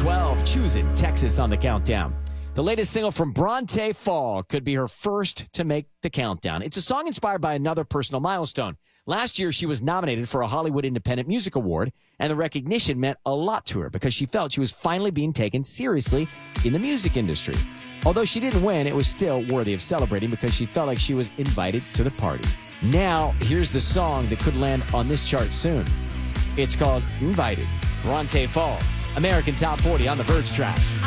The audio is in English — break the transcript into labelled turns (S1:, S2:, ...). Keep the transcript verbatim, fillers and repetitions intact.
S1: twelve, Choosing Texas on the countdown. The latest single from Bronte Fall could be her first to make the countdown. It's a song inspired by another personal milestone. Last year, she was nominated for a Hollywood Independent Music Award, and the recognition meant a lot to her because she felt she was finally being taken seriously in the music industry. Although she didn't win, it was still worthy of celebrating because she felt like she was invited to the party. Now, here's the song that could land on this chart soon. It's called Invited. Bronte Fall, American Top forty on the Verge track.